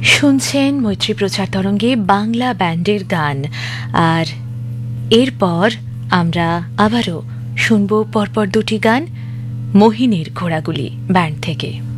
শুনছেন মৈত্রী প্রচার তরঙ্গে বাংলা ব্যান্ডের গান। আর এরপর আমরা আবারও শুনব পরপর দুটি গান মোহিনীর ঘোড়াগুলি ব্যান্ড থেকে।